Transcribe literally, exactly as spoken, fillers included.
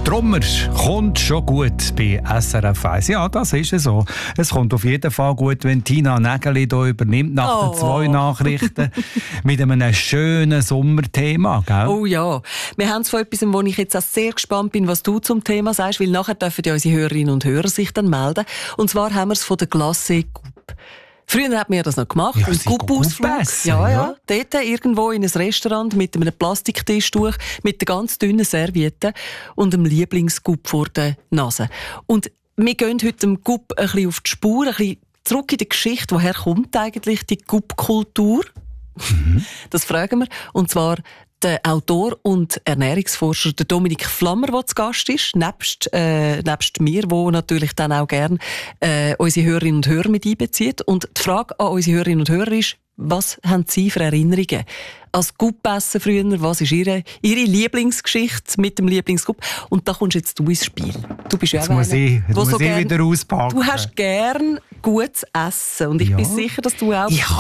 Der Trommer kommt schon gut bei S R F eins. Ja, das ist es so. Es kommt auf jeden Fall gut, wenn Tina Nägeli hier übernimmt nach Oh. den zwei Nachrichten mit einem schönen Sommerthema. Gell? Oh ja, wir haben es von etwas, wo ich jetzt auch sehr gespannt bin, was du zum Thema sagst, weil nachher dürfen ja unsere Hörerinnen und Hörer sich dann melden. Und zwar haben wir es von der Glacé Coupe. Früher hat man ja das noch gemacht, Ja, einen sie gehen Coupe-Ausflug. essen, Ja, ja, ja. dort irgendwo in ein Restaurant mit einem Plastiktischtuch, mit der ganz dünnen Serviette und einem Lieblingscoupe vor der Nase. Und wir gehen heute dem Coupe ein bisschen auf die Spur, ein bisschen zurück in die Geschichte. Woher kommt eigentlich die Coupe-Kultur? Mhm. Das fragen wir. Und zwar der Autor und Ernährungsforscher der Dominik Flammer, der zu Gast ist, nebst, äh, nebst mir, wo natürlich dann auch gerne äh, unsere Hörerinnen und Hörer mit einbezieht. Und die Frage an unsere Hörerinnen und Hörer ist, was haben Sie für Erinnerungen? Als Coupe-Essen früher, was ist Ihre, Ihre Lieblingsgeschichte mit dem Lieblingscoupe? Und da kommst jetzt du ins Spiel. Du bist ja Jetzt auch muss einer, ich, jetzt wo muss so ich gern- wieder auspacken. Du hast gern gutes Essen und ich Ja. bin sicher, dass du auch Ich